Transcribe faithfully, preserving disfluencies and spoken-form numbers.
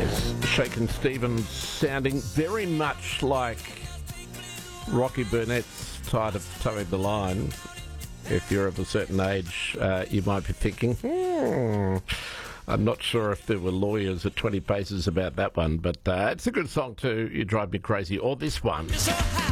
Shakin' Stevens sounding very much like Rocky Burnett's Tired of Towing the Line. If you're of a certain age, uh, you might be thinking, hmm, I'm not sure if there were lawyers at twenty paces about that one, but uh, it's a good song too, You Drive Me Crazy, or this one. So